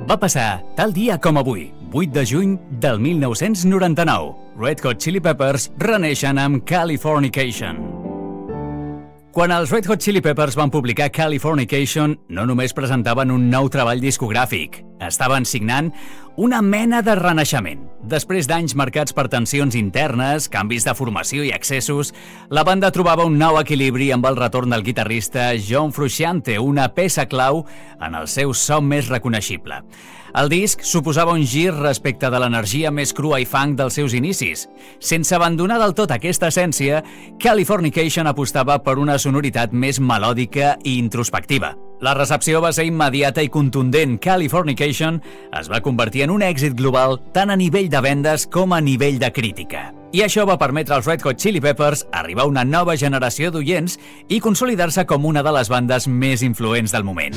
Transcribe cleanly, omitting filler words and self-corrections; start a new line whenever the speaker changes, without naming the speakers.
Va passar tal dia com avui, 8 de juny del 1999. Red Hot Chili Peppers reneixen amb Californication. Quan els Red Hot Chili Peppers van publicar Californication, no només presentaven un nou treball discogràfic, estaven signant una mena de renaixement. Després d'anys marcats per tensions internes, canvis de formació i accessos, la banda trobava un nou equilibri amb el retorn del guitarrista John Frusciante, una peça clau en el seu so més reconeixible. El disc suposava un gir respecte de l'energia més crua i funk dels seus inicis. Sense abandonar del tot aquesta essència, Californication apostava per una sonoritat més melòdica i introspectiva. La recepció va ser immediata i contundent. Californication es va convertir en un èxit global tant a nivell de vendes com a nivell de crítica. I això va permetre als Red Hot Chili Peppers arribar a una nova generació d'oients i consolidar-se com una de les bandes més influents del moment.